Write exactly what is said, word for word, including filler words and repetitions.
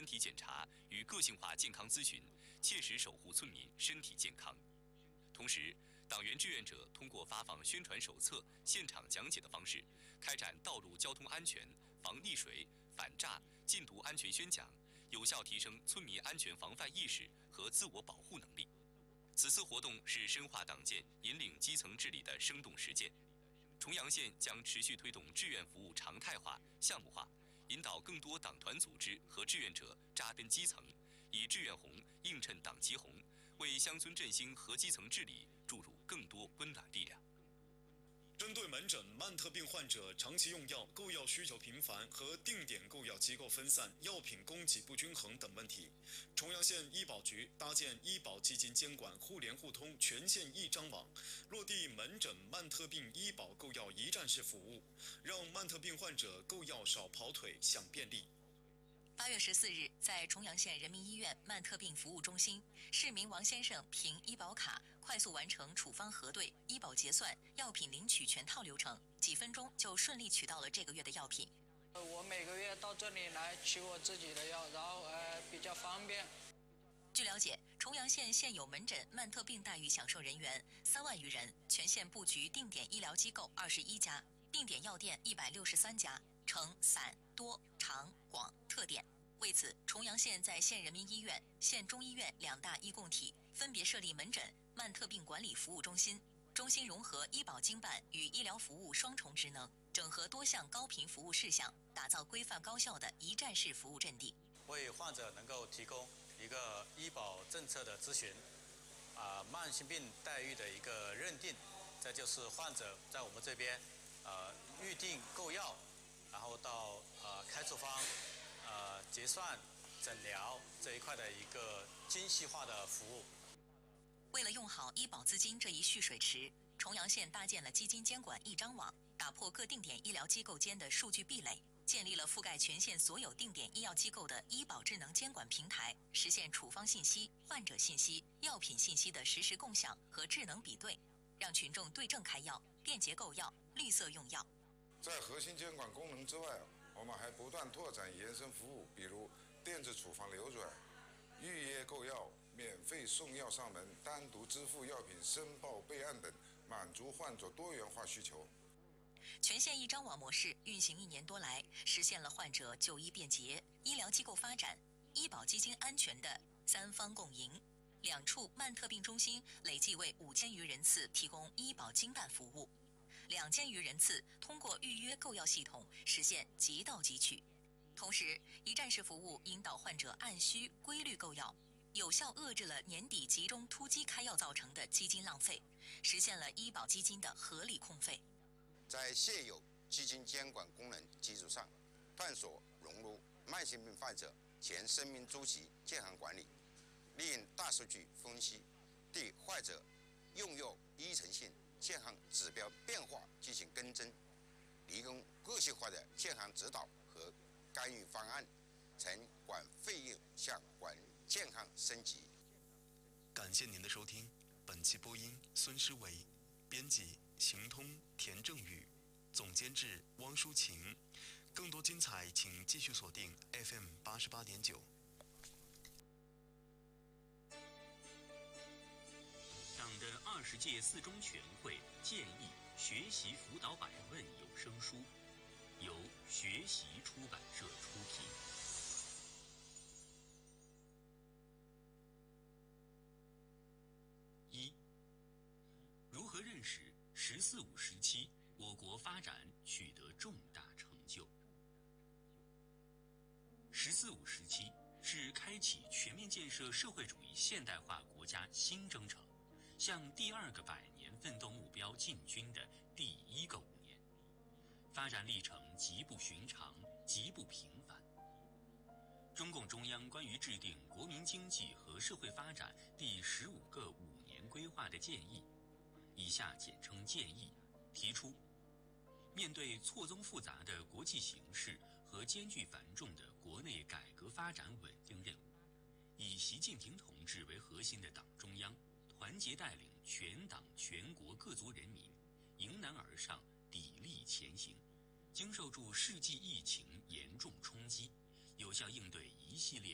身体检查与个性化健康咨询，切实守护村民身体健康。同时，党员志愿者通过发放宣传手册、现场讲解的方式，开展道路交通安全、防溺水、反诈、禁毒安全宣讲，有效提升村民安全防范意识和自我保护能力。此次活动是深化党建、引领基层治理的生动实践。重阳县将持续推动志愿服务常态化、项目化，引导更多党团组织和志愿者扎根基层，以志愿红映衬党旗红，为乡村振兴和基层治理注入更多温暖力量。 针对门诊慢特病患者长期用药、购药需求频繁和定点购药机构分散、药品供给不均衡等问题，重阳县医保局搭建医保基金监管互联互通全县一张网，落地门诊慢特病医保购药一站式服务，让慢特病患者购药少跑腿、享便利。 八月十四日，在重阳县人民医院慢特病服务中心，市民王先生凭医保卡快速完成处方核对、医保结算、药品领取全套流程，几分钟就顺利取到了这个月的药品。 我每个月到这里来取我自己的药，然后呃比较方便。 据了解，重阳县现有门诊慢特病待遇享受人员三万余人，全县布局定点医疗机构二十一家，定点药店一百六十三家，呈散、多、长、广特点。为此，重阳县在县人民医院、县中医院两大医共体分别设立门诊、慢特病管理服务中心，中心融合医保经办与医疗服务双重职能，整合多项高频服务事项，打造规范高效的一站式服务阵地， 为患者能够提供一个医保政策的咨询，啊、呃，慢性病待遇的一个认定，再就是患者在我们这边，呃，预定购药，然后到呃开处方。呃，结算、诊疗这一块的一个精细化的服务。 为了用好医保资金这一蓄水池，重阳县搭建了基金监管一张网，打破各定点医疗机构间的数据壁垒，建立了覆盖全县所有定点医药机构的医保智能监管平台，实现处方信息、患者信息、药品信息的实时共享和智能比对，让群众对症开药、便捷购药、绿色用药。 在核心监管功能之外，我们还不断拓展延伸服务，比如电子处方流转、预约购药、免费送药上门、单独支付药品申报备案等，满足患者多元化需求。 全县一张网模式运行一年多来，实现了患者就医便捷、医疗机构发展、医保基金安全的三方共赢。两处慢特病中心累计为五千余人次提供医保经办服务。两千余人次通过预约购药系统实现即到即取，同时一站式服务引导患者按需规律购药，有效遏制了年底集中突击开药造成的基金浪费，实现了医保基金的合理控费。 在现有基金监管功能基础上，探索融入慢性病患者全生命周期健康管理，利用大数据分析对患者用药依存性健康指标变化进行跟踪，提供个性化的健康指导和干预方案，从管费用向管健康升级。 感谢您的收听，本期播音孙诗维，编辑行通田正宇，总监制汪淑琴。更多精彩，请继续锁定 F M 八十八点九。 党的二十届四中全会建议学习辅导百问有声书，由学习出版社出品。一、如何认识“十四五”时期我国发展取得重大成就？“十四五”时期是开启全面建设社会主义现代化国家新征程，向第二个百年奋斗目标进军的第一个五年，发展历程极不寻常，极不平凡。中共中央关于制定国民经济和社会发展第十五个五年规划的建议，以下简称建议，提出，面对错综复杂的国际形势和艰巨繁重的国内改革发展稳定任务，以习近平同志为核心的党中央团结带领全党全国各族人民迎难而上，砥砺前行，经受住世纪疫情严重冲击，有效应对一系列